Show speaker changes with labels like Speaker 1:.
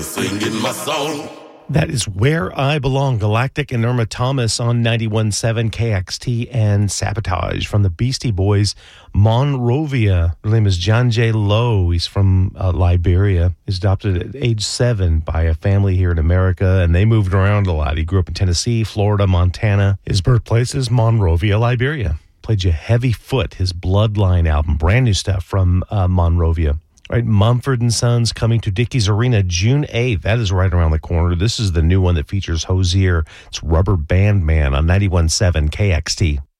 Speaker 1: singing my song.
Speaker 2: That is Where I Belong, Galactic and Irma Thomas on 91.7 KXT, and Sabotage from the Beastie Boys, Monrovia. His name is John J. Lowe. He's from Liberia. He's adopted at age 7 by a family here in America, and they moved around a lot. He grew up in Tennessee, Florida, Montana. His birthplace is Monrovia, Liberia. Played you Heavy Foot, his Bloodline album, brand new stuff from Monrovia. Right, Mumford & Sons coming to Dickies Arena June 8th. That is right around the corner. This is the new one that features Hozier. It's Rubber Band Man on 91.7 KXT.